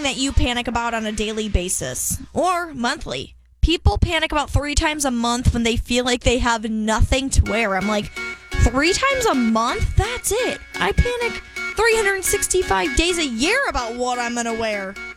something that you panic about on a daily basis or monthly? People panic about 3 times a month when they feel like they have nothing to wear. I'm like, 3 times a month? That's it. I panic 365 days a year about what I'm going to wear.